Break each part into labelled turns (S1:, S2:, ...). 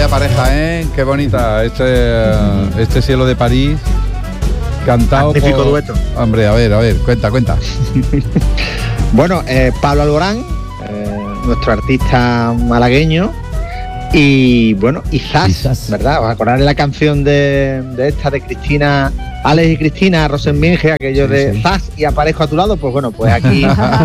S1: vaya pareja, ¿eh? Qué bonita este cielo de París. Cantado
S2: magnífico dueto.
S1: Hombre, a ver, cuenta.
S2: Bueno, Pablo Alborán, nuestro artista malagueño, y bueno, y Zas, ¿verdad? ¿Os acordáis de la canción de esta de Cristina, Alex y Cristina Rosenminge, aquello de Zas y aparezco a tu lado? Pues bueno, pues aquí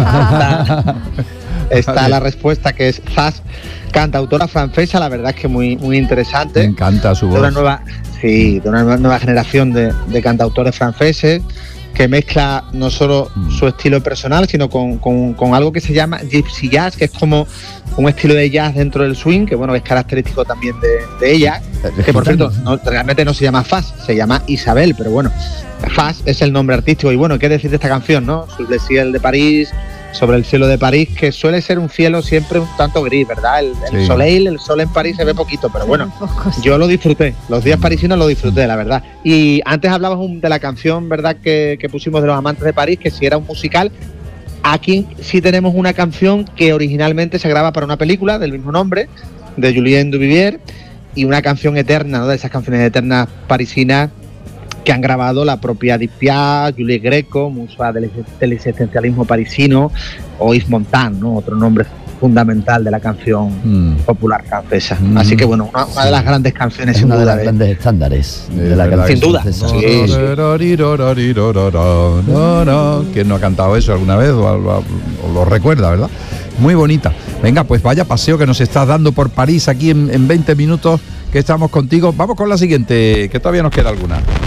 S2: está la respuesta, que es Zas, cantautora francesa, la verdad es que muy interesante.
S1: Me encanta su voz.
S2: De una nueva generación de cantautores franceses, que mezcla no solo su estilo personal, sino con algo que se llama gypsy jazz, que es como un estilo de jazz dentro del swing, que bueno, es característico también de ella, que por cierto realmente no se llama Faz, se llama Isabel, pero bueno, Faz es el nombre artístico. Y bueno, ¿qué decir de esta canción, no? Sur le ciel de París, sobre el cielo de París, que suele ser un cielo siempre un tanto gris, ¿verdad? El soleil, el sol en París se ve poquito, pero bueno, yo lo disfruté, los días parisinos lo disfruté, la verdad. Y antes hablabas de la canción, ¿verdad?, que pusimos de Los Amantes de París, que si era un musical. Aquí sí tenemos una canción que originalmente se graba para una película del mismo nombre, de Julien Duvivier, y una canción eterna, ¿no?, de esas canciones eternas parisinas que han grabado la propia Edith Piaf, Juliette Greco, musa del existencialismo parisino, o Yves Montand, ¿no?, otro nombre fundamental de la canción popular francesa. Así que bueno, una de las grandes canciones, sin
S3: una
S2: duda,
S3: de los grandes estándares de la canción.
S2: Sin duda.
S3: francesa.
S1: ¿Quién no ha cantado eso alguna vez o lo recuerda, verdad? Muy bonita. Venga, pues vaya paseo que nos estás dando por París aquí en 20 minutos que estamos contigo. Vamos con la siguiente, que todavía nos queda alguna.